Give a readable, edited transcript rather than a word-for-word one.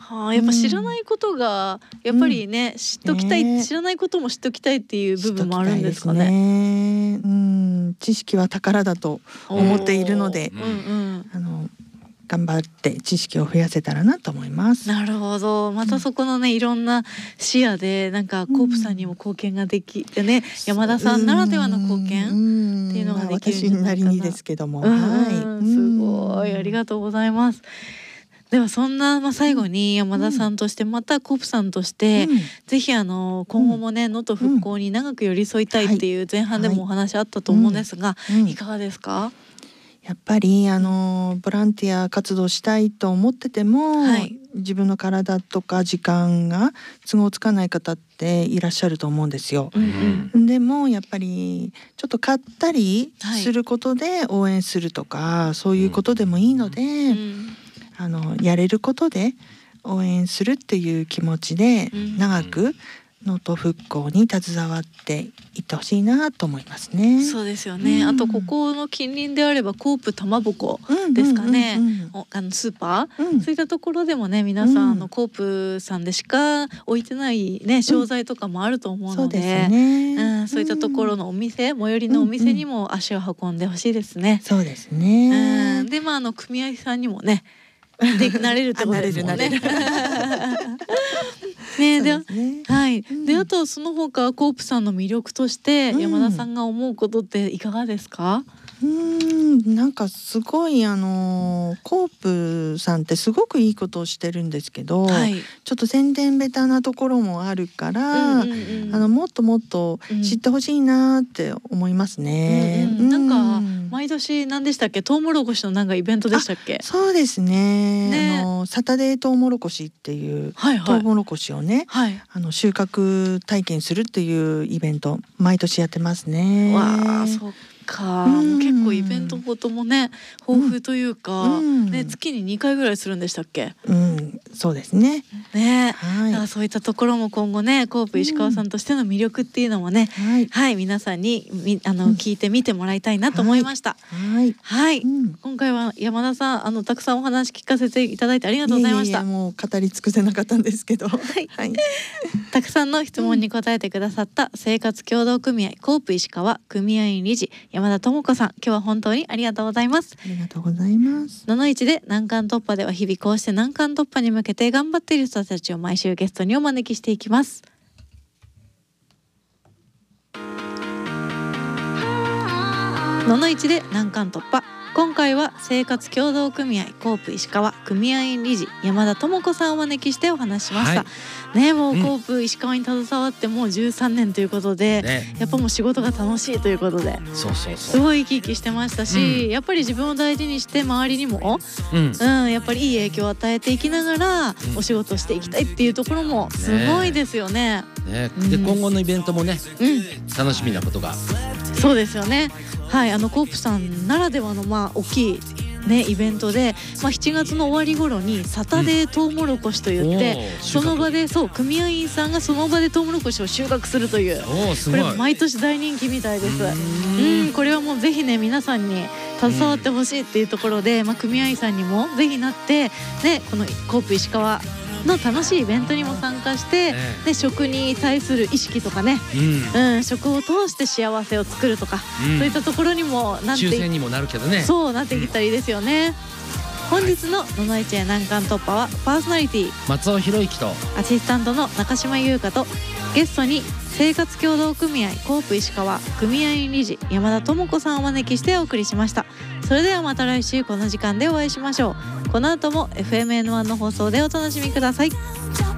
はあ、やっぱ知らないことがやっぱりね、知っときたい、知らないことも知っときたいっていう部分もあるんですかね。 知識は宝だと思っているので、頑張って知識を増やせたらなと思います。 なるほど。またそこのね、いろんな視野でなんかコープさんにも貢献ができてね、山田さんならではの貢献っていうのができるんじゃないかな。 私なりにですけども、 すごいありがとうございます。ではそんな、最後に山田さんとしてまたコープさんとして、ぜひ今後もね能登復興に長く寄り添いたいっていう前半でもお話あったと思うんですが、いかがですか？ やっぱりボランティア活動したいと思ってても、自分の体とか時間が都合つかない方っていらっしゃると思うんですよ。でもやっぱりちょっと買ったりすることで応援するとか、そういうことでもいいので、やれることで応援するっていう気持ちで長く能登復興に携わっていってほしいなと思いますね。 そうですよね。あとここの近隣であればコープ玉ぼこですかね。スーパー、そういったところでもね、皆さんコープさんでしか置いてないね商材とかもあると思うので、そういったところのお店、最寄りのお店にも足を運んでほしいですね。 そうですね。 で組合さんにもねなれるってことですもんね。であとその他コープさんの魅力として山田さんが思うことっていかがですか？ なんかすごいコープさんってすごくいいことをしてるんですけど、ちょっと宣伝ベタなところもあるから、もっともっと知ってほしいなって思いますね。 なんか毎年何でしたっけ、トウモロコシのなんかイベントでしたっけ？ そうですね。サタデートウモロコシっていうトウモロコシをね、収穫体験するっていうイベント毎年やってますね。 わあ、そっか。結構イベントごともね豊富というか、月に2回ぐらいするんでしたっけ？ そうですね。 だからそういったところも今後ねコープ石川さんとしての魅力っていうのもね、皆さんに聞いてみてもらいたいなと思いました。今回は山田さんたくさんお話聞かせていただいてありがとうございました。 もう語り尽くせなかったんですけど、 たくさんの質問に答えてくださった生活協同組合コープ石川組合員理事山田智子さん、今日は本当にありがとうございます。 ありがとうございます。 ののいちで難関突破では日々こうして難関突破に向けて頑張っている人たちを毎週ゲストにお招きしていきます。ののいちで難関突破、今回は生活協同組合コープ石川組合員理事山田智子さんをお招きしてお話しました。もうコープ石川に携わってもう13年ということで、やっぱもう仕事が楽しいということで、すごい生き生きしてましたし、やっぱり自分を大事にして周りにも、やっぱりいい影響を与えていきながらお仕事していきたいっていうところもすごいですよね。 で今後のイベントもね、楽しみなことが。 そうですよね。コープさんならではの大きいイベントで、7月の終わり頃にサタデートウモロコシといって、その場で組合員さんがその場でトウモロコシを収穫するという、これ毎年大人気みたいです。これはもうぜひね皆さんに携わってほしいっていうところで、組合員さんにもぜひなってこのコープ石川の楽しいイベントにも参加して、食に対する意識とかね、食を通して幸せを作るとか、そういったところにも抽選にもなるけどね、 そうなってきたらいいですよね。本日のののいちへ難関突破はパーソナリティ松尾博之とアシスタントの中島優香とゲストに生活協同組合コープ石川組合員理事山田智子さんをお招きしてお送りしました。それではまた来週この時間でお会いしましょう。この後も FMN1 の放送でお楽しみください。